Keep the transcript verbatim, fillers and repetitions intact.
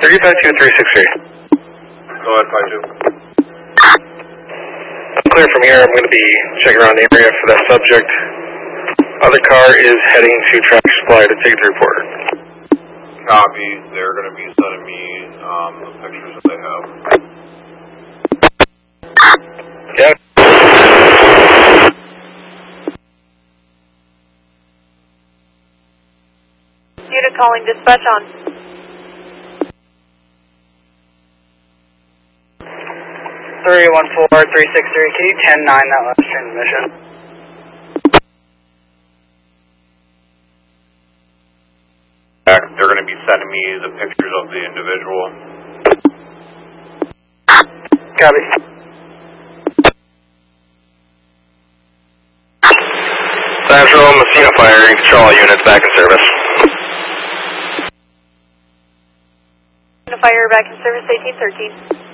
three five two three six three. Go ahead, five two. Clear from here. I'm going to be checking around the area for that subject. Other car is heading to Traffic Supply to take the report. Copy. They're going to be sending me um, the pictures that they have. Yeah. Unit calling dispatch on. three one four three six three, can you ten nine that last transmission? They're going to be sending me the pictures of the individual. Copy. Central, Messina Fire, control all units back in service. Fire back in service eighteen thirteen.